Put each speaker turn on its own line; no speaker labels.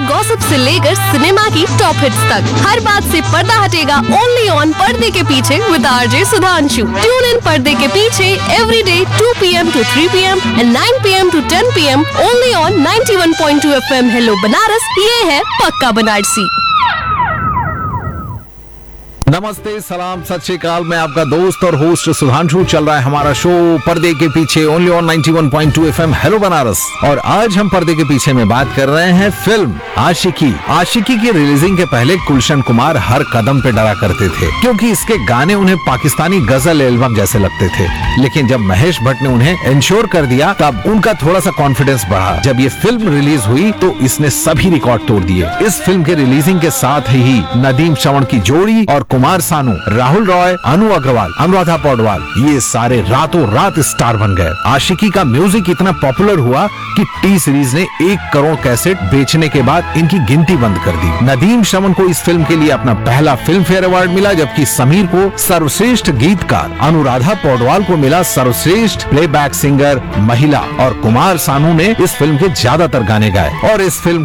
Gossip से लेकर cinema की टॉप हिट्स तक, हर बात से पर्दा हटेगा ओनली ऑन पर्दे के पीछे with RJ Sudhanshu. Tune in पर्दे के पीछे every day 2 PM to 3 PM and 9 PM to 10 PM only on 91.2 FM hello Banaras. ये है पक्का बनारसी।
नमस्ते, सलाम, सत श्री अकाल। मैं आपका दोस्त और होस्ट सुधांशु। चल रहा है हमारा शो पर्दे के पीछे only on 91.2 FM hello Banaras. और आज हम पर्दे के पीछे में बात कर रहे हैं फिल्म आशिकी। आशिकी की रिलीजिंग के पहले गुलशन कुमार हर कदम पे डरा करते थे, क्योंकि इसके गाने उन्हें पाकिस्तानी गजल एल्बम जैसे लगते थे। लेकिन जब महेश भट्ट ने उन्हें इंश्योर कर दिया, तब उनका थोड़ा सा कॉन्फिडेंस बढ़ा। जब ये फिल्म रिलीज हुई तो इसने सभी रिकॉर्ड तोड़ दिए। इस फिल्म के रिलीजिंग के साथ ही नदीम श्रवण की जोड़ी और कुमार सानू, राहुल रॉय, अनु अग्रवाल, अनुराधा पौडवाल, ये सारे रातों रात स्टार बन गए। आशिकी का म्यूजिक इतना पॉपुलर हुआ कि टी सीरीज ने 1 करोड़ कैसेट बेचने के बाद इनकी गिनती बंद कर दी। नदीम श्रवण को इस फिल्म के लिए अपना पहला फिल्म फेयर अवार्ड मिला, जबकि समीर को सर्वश्रेष्ठ गीतकार, अनुराधा पौडवाल को मिला सर्वश्रेष्ठ प्लेबैक सिंगर महिला और कुमार सानू ने इस फिल्म के ज्यादातर गाने गाए। और इस फिल्म